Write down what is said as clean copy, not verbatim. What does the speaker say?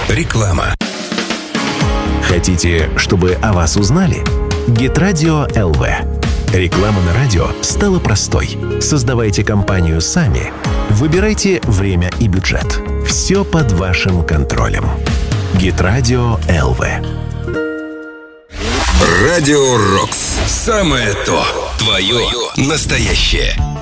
Реклама. Хотите, чтобы о вас узнали? Геtradio ЛВ. Реклама на радио стала простой. Создавайте компанию сами. Выбирайте время и бюджет. Все под вашим контролем. Геtradio ЛВ. Радио Рокс. Самое то. Твое настоящее.